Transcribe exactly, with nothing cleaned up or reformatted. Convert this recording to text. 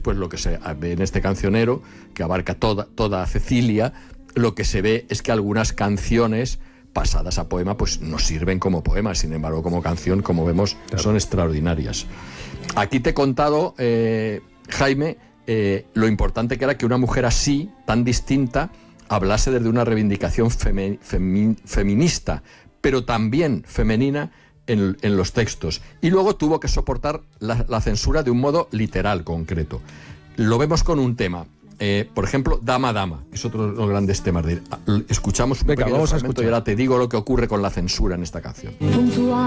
pues lo que se ve en este cancionero, que abarca toda, toda Cecilia, lo que se ve es que algunas canciones pasadas a poema pues no sirven como poemas, sin embargo como canción, como vemos, claro, son extraordinarias. Aquí te he contado, eh, Jaime, eh, lo importante que era que una mujer así, tan distinta, hablase desde una reivindicación femi- femi- feminista, pero también femenina en, en los textos. Y luego tuvo que soportar la, la censura de un modo literal, concreto. Lo vemos con un tema. Eh, por ejemplo, Dama Dama, es otro de los grandes temas de... Escuchamos un Venga, pequeño vamos a fragmento escuchar. y ahora te digo lo que ocurre con la censura en esta canción.